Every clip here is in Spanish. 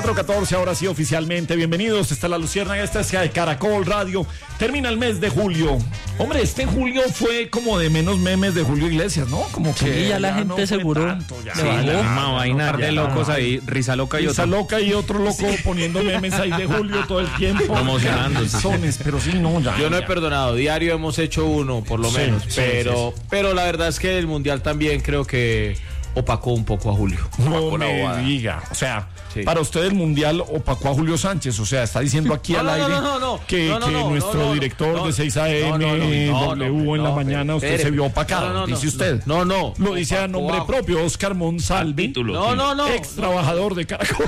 4:14, ahora sí oficialmente, bienvenidos, está La Luciérnaga, esta es de Caracol Radio, termina el mes de julio. Hombre, este julio fue como de menos memes de Julio Iglesias, ¿no? Como que sí, ya la gente no seguro tanto, ya. Sí, la misma vaina de locos ahí, risa loca y Risa otro. loca y otro loco poniendo memes ahí de Julio todo el tiempo. Promocionándose. Pero sí, no, ya. Yo no he perdonado, diario hemos hecho uno, por lo Sí, menos, sí, pero la verdad es que el Mundial también creo que opacó un poco a Julio. No Opacó la me bobada. diga, o sea, Sí. para usted el Mundial opacó a Julio Sánchez, o sea, está diciendo aquí al aire que nuestro director de 6am W en la mañana, usted se vio opacado, dice usted. No. Lo dice a nombre propio, Oscar Monsalvi, No. ex trabajador de Caracol.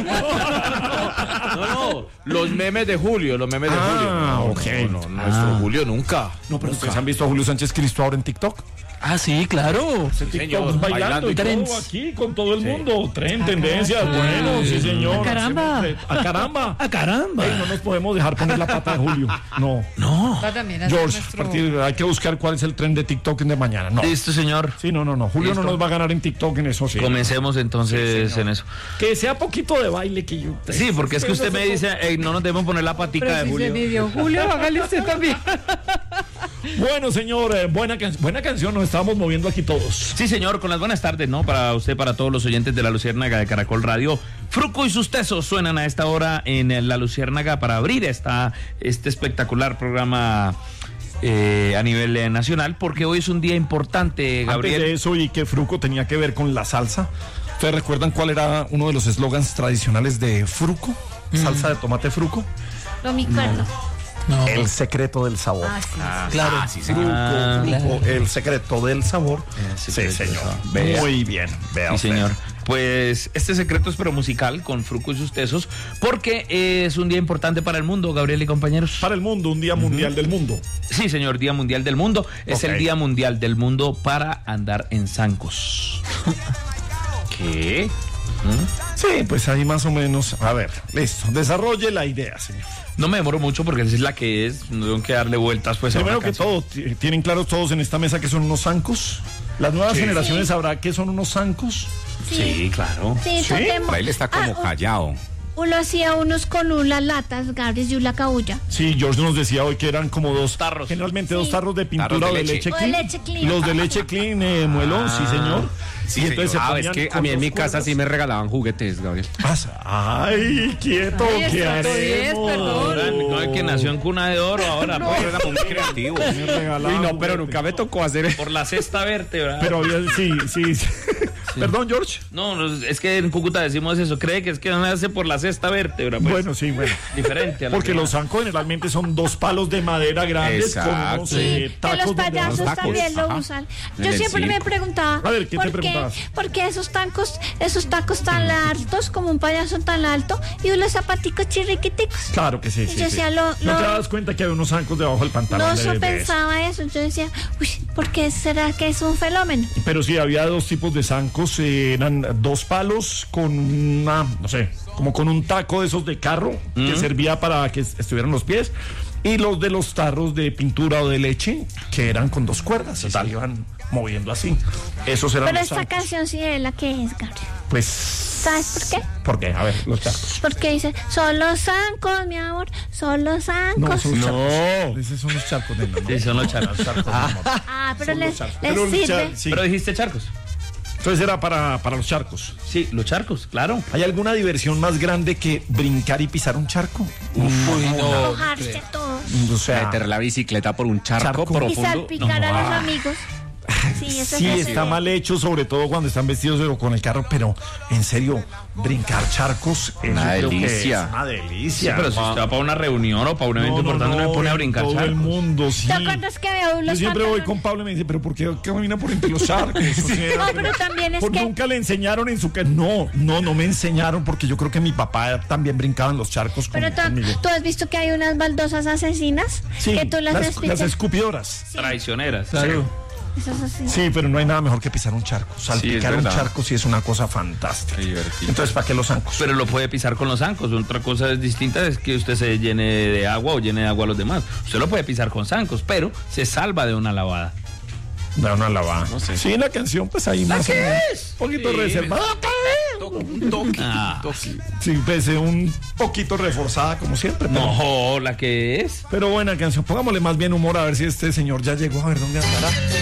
No, los memes de Julio, Julio. Ok. Nuestro Julio nunca. No, pero ustedes han visto a Julio Sánchez Cristo ahora en TikTok. Ah, sí, claro. TikTok bailando y Trends. todo aquí con todo el mundo. Tendencias, bueno, sí señor. ¡A caramba! ¡A caramba! ¡A caramba! Ey, no nos podemos dejar poner la pata de Julio. No. George, a partir hay que buscar cuál es el tren de TikTok de mañana. No. Listo, señor. Sí, no. Julio Listo. no nos va a ganar en TikTok en eso, sí. Comencemos entonces en eso. Que sea poquito de baile que yo. Sí, porque es que usted me dice, no nos debemos poner la patica de Julio. Julio, hágale usted también. Bueno, señor, buena canción, nos estamos moviendo aquí todos. Sí, señor, con las buenas tardes, ¿no? Para usted, para todos los oyentes de La Luciérnaga de Caracol Radio. Fruco y sus tesos suenan a esta hora en La Luciérnaga para abrir este espectacular programa a nivel nacional, porque hoy es un día importante, Gabriel. Antes de eso, y que Fruco tenía que ver con la salsa. ¿Ustedes recuerdan cuál era uno de los eslogans tradicionales de Fruco? Salsa de tomate Fruco. No me acuerdo. No. El secreto del sabor. Claro. Fruco, el secreto del sabor. Sí, señor. Vea. Muy bien. Vea Sí, usted. señor. Pues este secreto es pero musical con Fruco y sus tesos, porque es un día importante para el mundo, Gabriel y compañeros. Para el mundo, un día mundial del mundo. Sí, señor, Día Mundial del Mundo. Es Ok. el Día Mundial del Mundo para andar en zancos. ¿Qué? Sí, pues ahí más o menos. A ver, listo. Desarrolle la idea, señor. No me demoro mucho porque esa es la que es. No tengo que darle vueltas, pues. a Primero una que canción. todo, ¿tienen claros todos en esta mesa que son unos zancos? ¿Las nuevas generaciones sabrá qué son unos zancos? Sí, claro. Sí, ¿Sí? toquemos. Él está como callado. Uno hacía unos con unas latas, Gabriel, y una cabulla. Sí, George nos decía hoy que eran como dos Tarros. Generalmente Sí. dos tarros de pintura Tarros o de de leche. leche O de clean. leche clean. Los de leche clean, muelón, sí, señor. Sí, y entonces señor. se Es ponían que a con mí en dos mi casa cuerdas. sí me regalaban juguetes, Gabriel. Ay, quieto, Ay, ¿qué esto es, haremos? perdón. No, el que nació en cuna de oro ahora, pues. Era muy creativo. Me regalaban Uy, no, pero juguetes. nunca me tocó hacer Por la sexta vértebra. Pero había, sí. Perdón, George. No, es que en Cúcuta decimos eso. Cree que es que nace por la sexta vértebra, pues. Bueno, sí, bueno. Diferente a la Porque que- los zancos generalmente son dos palos de madera grandes Exacto. con unos Sí, que tacos los donde payasos los tacos, también lo ajá. usan. En Yo el siempre me circo. preguntaba, A ver, ¿qué te preguntabas? ¿por qué esos tacos tan altos, como un payaso tan alto, y unos zapaticos chirriquiticos? Claro que sí, Y sí. yo sí. decía, ¿No te das cuenta que había unos zancos debajo del pantalón? no de yo bebés? pensaba eso. Yo decía, uy, ¿por qué será que es un fenómeno? Pero sí, había dos tipos de zancos, eran dos palos con una, no sé, como con un taco de esos de carro que servía para que estuvieran los pies, y los de los tarros de pintura o de leche que eran con dos cuerdas y se iban moviendo así. Esos eran Pero los esta zancos. canción sí es la que es, Gabriel. Pues, ¿Sabes por qué? ¿por qué? A ver, los charcos. Porque dice, son los zancos, mi amor, son los zancos. son los charcos. Esos son los charcos de Sí, son los charcos. Ah, pero Son los les charcos. les Pero el sirve. sí. Pero dijiste charcos. Entonces era para los charcos. Sí, los charcos, claro. ¿Hay alguna diversión más grande que brincar y pisar un charco? Mojarse todo. O sea, Meter la bicicleta por un charco, Charco. Y profundo. salpicar a los amigos. Sí, eso sí es está mal hecho, sobre todo cuando están vestidos con el carro, pero en serio, brincar charcos es Una yo creo que delicia. es una Sí, delicia. pero si usted va para una reunión o para un evento importante, no me pone a brincar todo el charcos. mundo, sí. ¿Te acuerdas que había Yo unos siempre voy pantalones? con Pablo y me dice, pero ¿por qué camina por entre los charcos? O sea, No, pero también es que- Nunca le enseñaron en su... No me enseñaron porque yo creo que mi papá también brincaba en los charcos Pero conmigo. tú has visto que hay unas baldosas asesinas Sí, que tú las las despichas. escupidoras. Traicioneras. Claro. Eso es así. Sí, pero no hay nada mejor que pisar un charco. Salpicar un verdad. charco sí es una cosa fantástica. Qué divertido. Entonces, ¿para qué los zancos? Pero lo puede pisar con los zancos. Otra cosa distinta es que usted se llene de agua o llene de agua a los demás. Usted lo puede pisar con zancos, pero se salva de una lavada. Da una lavada. No sé. Sí, la canción, pues ahí más o menos. Un poquito reservada. Un toque. Ah. Sí, pues un poquito reforzada, como siempre. Pero, No, la que es. pero buena canción. Pongámosle más bien humor a ver si este señor ya llegó, a ver dónde andará.